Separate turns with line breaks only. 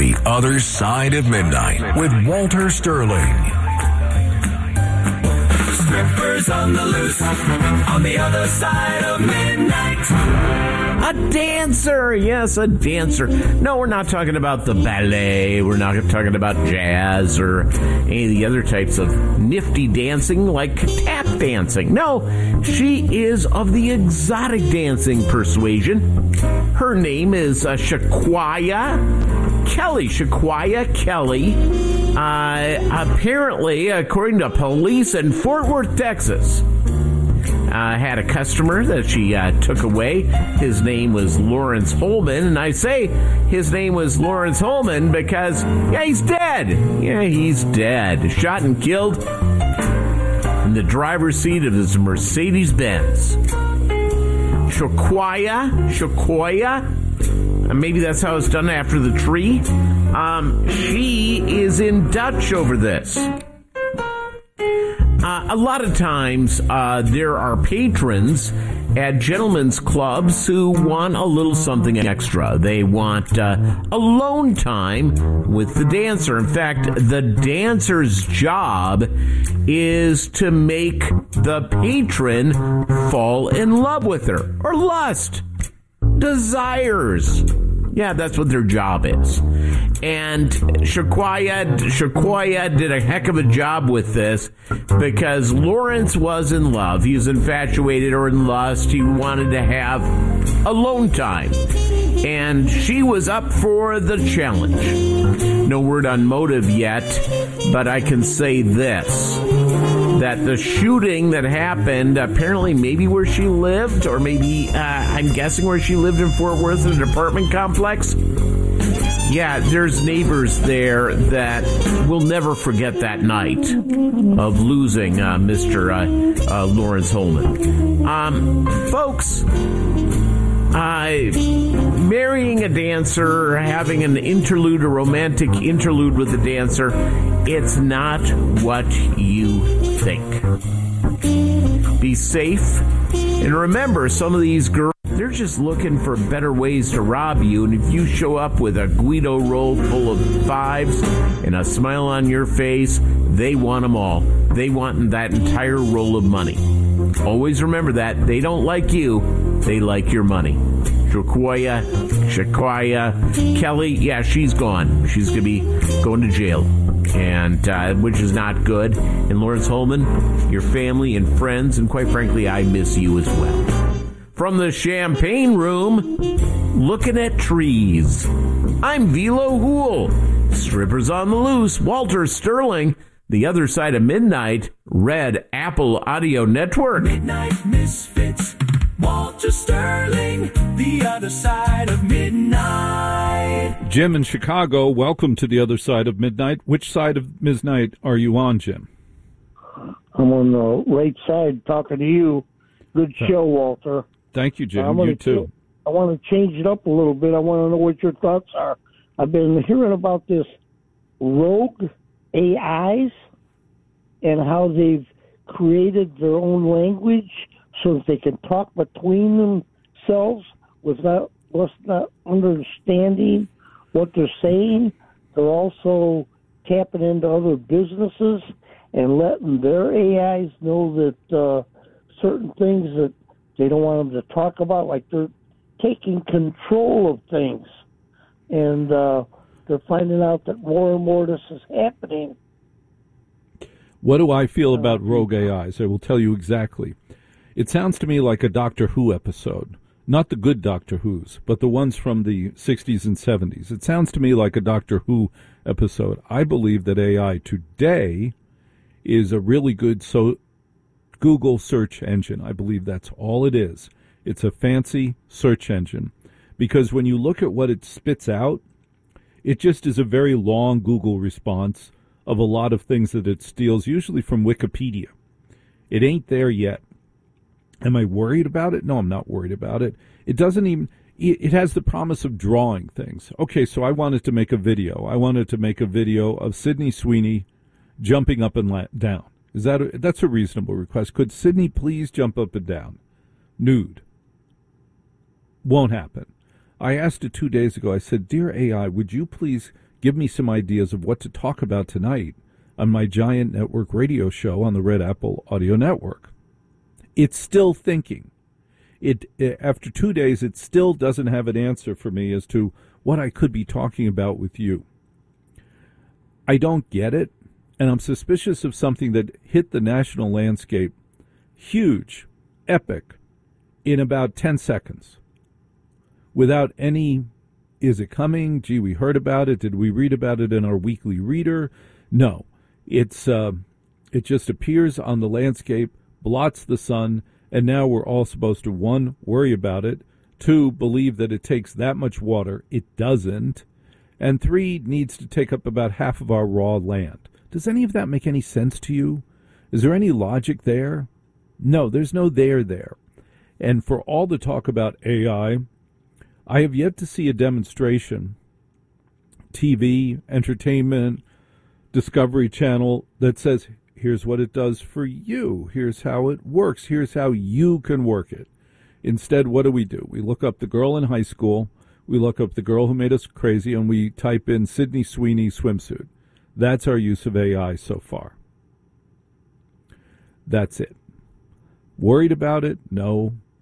The Other Side of Midnight with Walter Sterling.
Strippers on the loose, on the other side of midnight.
A dancer, yes, a dancer. No, we're not talking about the ballet. We're not talking about jazz or any of the other types of nifty dancing like tap dancing. No, she is of the exotic dancing persuasion. Her name is Shaquaya Kelly. Shaquaya Kelly. Apparently, according to police in Fort Worth, Texas, had a customer that she took away. His name was Lawrence Holman, and I say his name was Lawrence Holman because, he's dead. Yeah, he's dead. Shot and killed in the driver's seat of his Mercedes-Benz. Shaquaya, maybe that's how it's done after the tree. She is in Dutch over this. A lot of times, there are patrons at gentlemen's clubs who want a little something extra. They want alone time with the dancer. In fact, the dancer's job is to make the patron fall in love with her or lust, desires. Yeah, that's what their job is. And Shaquaya did a heck of a job with this because Lawrence was in love. He was infatuated or in lust. He wanted to have alone time. And she was up for the challenge. No word on motive yet, but I can say this. That the shooting that happened, apparently maybe where she lived, or maybe, I'm guessing where she lived in Fort Worth in an apartment complex. Yeah, there's neighbors there that will never forget that night of losing Mr. Lawrence Holman. Folks, marrying a dancer, having an interlude, a romantic interlude with a dancer, it's not what you think. Be safe. And remember, some of these girls, they're just looking for better ways to rob you. And if you show up with a Guido roll full of fives and a smile on your face, they want them all. They want that entire roll of money. Always remember that. They don't like you. They like your money. Shaquaya Kelly, yeah, she's gone. She's going to be going to jail, and which is not good. And Lawrence Holman, your family and friends, and quite frankly, I miss you as well. From the Champagne Room, looking at trees, I'm Velo Hool. Strippers on the loose, Walter Sterling. The Other Side of Midnight, Red Apple Audio Network.
Midnight Misfits, Walter Sterling, The Other Side of Midnight.
Jim in Chicago, welcome to The Other Side of Midnight. Which side of midnight are you on, Jim?
I'm on the right side talking to you. Good show, Walter.
Thank you, Jim. You too.
I want to change it up a little bit. I want to know what your thoughts are. I've been hearing about this rogue AIs and how they've created their own language so that they can talk between themselves without not understanding what they're saying. They're also tapping into other businesses and letting their AIs know that certain things that they don't want them to talk about, like they're taking control of things. And they're finding out that more and more this is happening.
What do I feel about rogue AIs? I will tell you exactly. It sounds to me like a Doctor Who episode. Not the good Doctor Who's, but the ones from the 60s and 70s. It sounds to me like a Doctor Who episode. I believe that AI today is a really good Google search engine. I believe that's all it is. It's a fancy search engine. Because when you look at what it spits out, it just is a very long Google response of a lot of things that it steals, usually from Wikipedia. It ain't there yet. Am I worried about it? No, I'm not worried about it. It doesn't even, it has the promise of drawing things. Okay, so I wanted to make a video. I wanted to make a video of Sydney Sweeney jumping up and down. That's a reasonable request. Could Sydney please jump up and down? Nude. Won't happen. I asked it 2 days ago. I said, "Dear AI, would you please give me some ideas of what to talk about tonight on my giant network radio show on the Red Apple Audio Network. It's still thinking. After 2 days, it still doesn't have an answer for me as to what I could be talking about with you. I don't get it, and I'm suspicious of something that hit the national landscape huge, epic, in about 10 seconds. Without any, is it coming? Gee, we heard about it. Did we read about it in our weekly reader? No. It just appears on the landscape, blots the sun, and now we're all supposed to, 1, worry about it, 2, believe that it takes that much water. It doesn't. And 3, needs to take up about half of our raw land. Does any of that make any sense to you? Is there any logic there? No, there's no there. And for all the talk about AI, I have yet to see a demonstration, TV, entertainment, Discovery Channel, that says, here's what it does for you. Here's how it works. Here's how you can work it. Instead, what do? We look up the girl in high school. We look up the girl who made us crazy, and we type in Sydney Sweeney swimsuit. That's our use of AI so far. That's it. Worried about it? No.